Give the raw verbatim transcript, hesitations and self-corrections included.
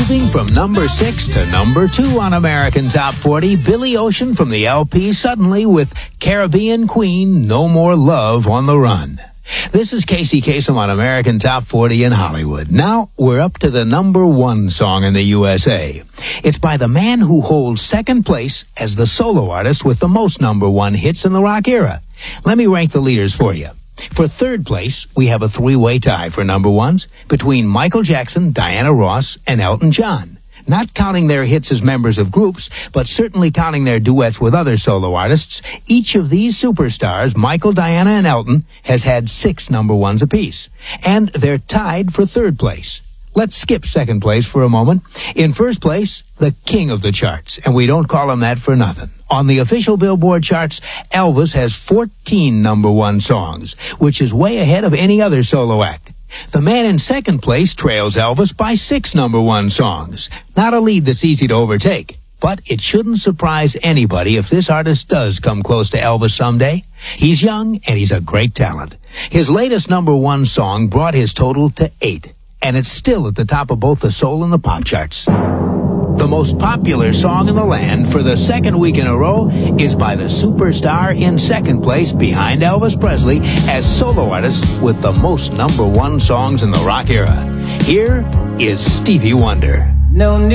Moving from number six to number two on American Top forty, Billy Ocean from the L P Suddenly with Caribbean Queen, No More Love on the Run. This is Casey Kasem on American Top forty in Hollywood. Now we're up to the number one song in the U S A. It's by the man who holds second place as the solo artist with the most number one hits in the rock era. Let me rank the leaders for you. For third place, we have a three-way tie for number ones between Michael Jackson, Diana Ross, and Elton John. Not counting their hits as members of groups, but certainly counting their duets with other solo artists, each of these superstars, Michael, Diana, and Elton, has had six number ones apiece. And they're tied for third place. Let's skip second place for a moment. In first place, the king of the charts, and we don't call him that for nothing. On the official Billboard charts, Elvis has fourteen number one songs, which is way ahead of any other solo act. The man in second place trails Elvis by six number one songs. Not a lead that's easy to overtake, but it shouldn't surprise anybody if this artist does come close to Elvis someday. He's young and he's a great talent. His latest number one song brought his total to eight, and it's still at the top of both the soul and the pop charts. The most popular song in the land for the second week in a row is by the superstar in second place behind Elvis Presley as solo artist with the most number one songs in the rock era. Here is Stevie Wonder. No